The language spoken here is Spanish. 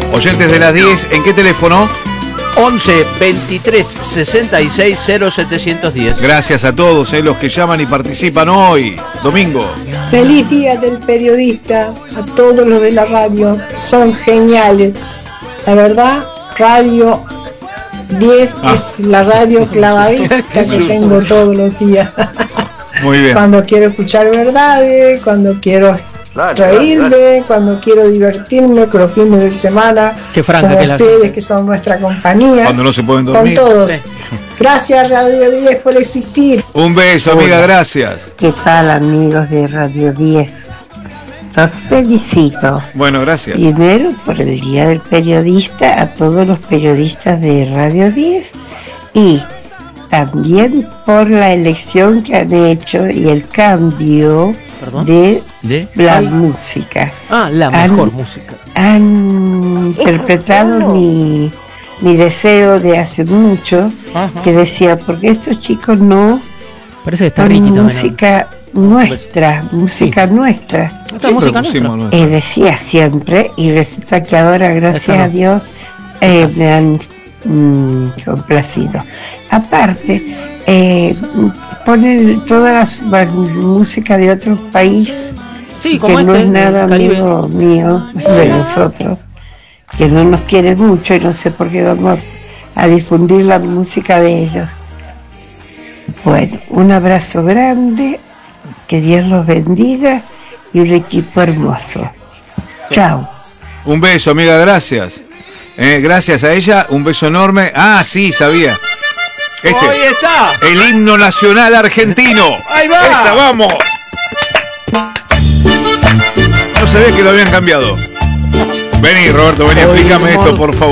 Oyentes de las 10, ¿en qué teléfono? 11 23 66 0710. Gracias a todos los que llaman y participan hoy, domingo. Feliz Día del Periodista a todos los de la radio, son geniales. La verdad, Radio 10 es la radio clavadita que tengo todos los días. Muy bien. Cuando quiero escuchar verdades, cuando quiero reírme, cuando quiero divertirme con los fines de semana, Qué franca como que es ustedes que son nuestra compañía, Cuando no se pueden dormir. con todos. Sí. Gracias Radio 10 por existir. Un beso, amiga, gracias. ¿Qué tal, amigos de Radio 10? Los felicito. Bueno, gracias. Primero por el Día del Periodista, a todos los periodistas de Radio 10, y también por la elección que han hecho y el cambio de la música. La mejor música. Han interpretado mi deseo de hace mucho, que decía, porque estos chicos no Parece que está ponen Ricky también. música nuestra, música nuestra. Esta música nuestra. Decía siempre, y resulta que ahora, gracias a Dios, me han complacido. Aparte, ponen toda la música de otros países, Sí, que como no este, es nada Caribe. amigo mío, de nosotros, que no nos quiere mucho, y no sé por qué vamos a difundir la música de ellos. Bueno, un abrazo grande, que Dios los bendiga, y un equipo hermoso. Chao. Un beso, amiga, gracias. Gracias a ella, un beso enorme. Ah, sí, sabía. ¡Ahí está! El himno nacional argentino. ¡Ahí va! ¡Esa, vamos! No sabía que lo habían cambiado. Vení, Roberto, vení, explícame esto, por favor.